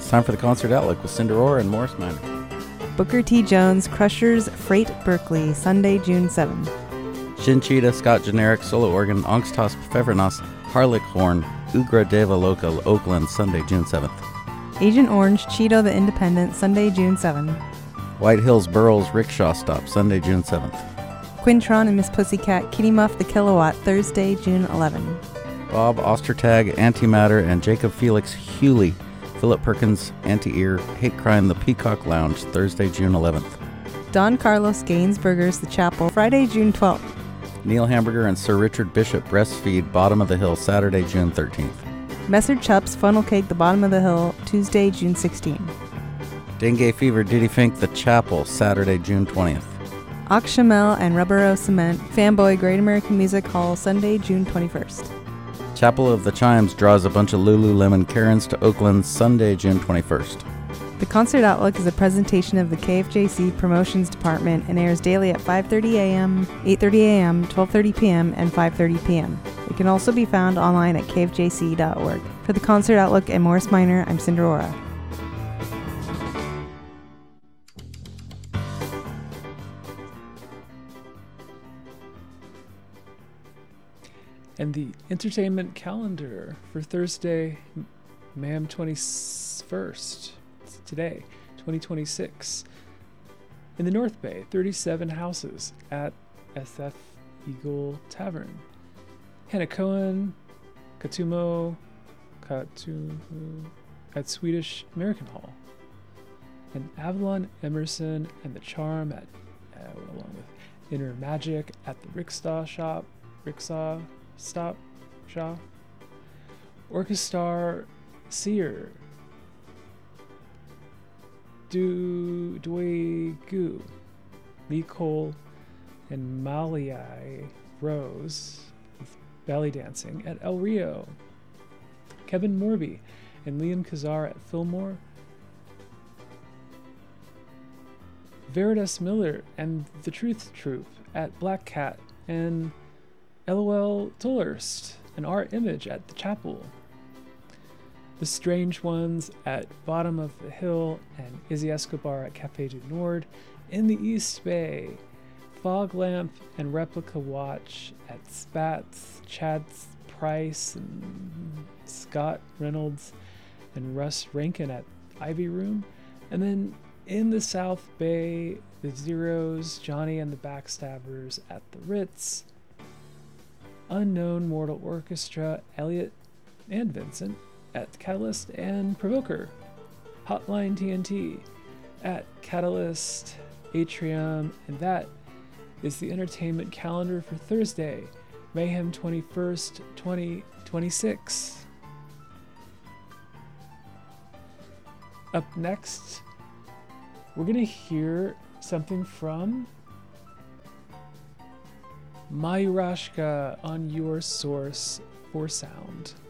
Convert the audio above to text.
It's time for the Concert Outlook with Cinder Orr and Morris Minor. Booker T. Jones, Crushers, Freight, Berkeley, Sunday, June 7. Shinchita, Scott Generic, Solo Organ, Angstas Pfeffernas, Harlech Horn, Ugra Deva Local, Oakland, Sunday, June 7th. Agent Orange, Cheeto the Independent, Sunday, June 7. White Hills Burroughs Rickshaw Stop, Sunday, June 7th. Quintron and Miss Pussycat, Kitty Muff the Kilowatt, Thursday, June 11. Bob Ostertag, Antimatter, and Jacob Felix Hewley, Philip Perkins, Anti-Ear, Hate Crime, The Peacock Lounge, Thursday, June 11th. Don Carlos Gainsburgers, The Chapel, Friday, June 12th. Neil Hamburger and Sir Richard Bishop, Breastfeed, Bottom of the Hill, Saturday, June 13th. Messer Chups, Funnel Cake, The Bottom of the Hill, Tuesday, June 16th. Dengue Fever, Diddy Fink, The Chapel, Saturday, June 20th. Oxshamel and Rubbero Cement, Fanboy, Great American Music Hall, Sunday, June 21st. Chapel of the Chimes draws a bunch of Lululemon Karens to Oakland, Sunday, June 21st. The Concert Outlook is a presentation of the KFJC Promotions Department and airs daily at 5:30 a.m., 8:30 a.m., 12:30 p.m., and 5:30 p.m. It can also be found online at kfjc.org. For the Concert Outlook and Morris Minor, I'm Cinder Orr. And the entertainment calendar for Thursday, May 21st, today, 2026. In the North Bay, 37 houses at SF Eagle Tavern. Hanakoan, Katumo at Swedish American Hall. And Avalon, Emerson, and the Charm at, along with Inner Magic at the Ricksaw Stop Shaw, Orchestar Sear, Duegu, Nicole and Malai Rose with belly dancing at El Rio, Kevin Morby and Liam Kazar at Fillmore, Veritas Miller and the Truth Troupe at Black Cat, and LOL Tullerst and Our Image at the Chapel. The Strange Ones at Bottom of the Hill and Izzy Escobar at Café du Nord in the East Bay. Fog Lamp and Replica Watch at Spats, Chad Price and Scott Reynolds and Russ Rankin at Ivy Room. And then in the South Bay, the Zeros, Johnny and the Backstabbers at the Ritz. Unknown Mortal Orchestra, Elliot and Vincent at Catalyst, and Provoker, Hotline TNT at Catalyst, Atrium, and that is the entertainment calendar for Thursday, Mayhem 21st, 2026. Up next, we're going to hear something from Mayurashka on Your Source for Sound.